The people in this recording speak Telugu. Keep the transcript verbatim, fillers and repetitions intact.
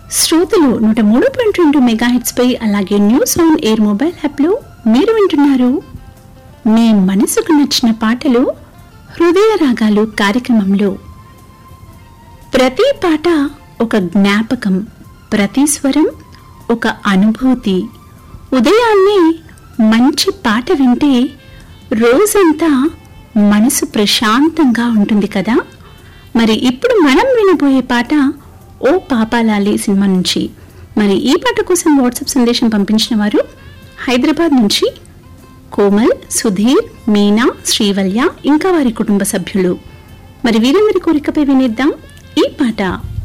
శ్రోతలు నూట మూడు పాయింట్ రెండు మెగాహెట్స్ పై అలాగే news on air mobile app లో మీరు వింటున్నారు మీ మనసుకు నచ్చిన పాటలు హృదయ రాగాలు కార్యక్రమంలో. ప్రతి పాట ఒక జ్ఞాపకం, ప్రతి స్వరం ఒక అనుభూతి. ఉదయాన్నే మంచి పాట వింటే రోజంతా మనసు ప్రశాంతంగా ఉంటుంది కదా. మరి ఇప్పుడు మనం వినబోయే పాట ఓ పాపాలాలి సినిమా నుంచి. మరి ఈ పాట కోసం వాట్సాప్ సందేశం పంపించిన వారు హైదరాబాద్ నుంచి కోమల్, సుధీర్, మీనా, శ్రీవల్య ఇంకా వారి కుటుంబ సభ్యులు. మరి వీరందరి కోరికపై వినేద్దాం ఈ పాట.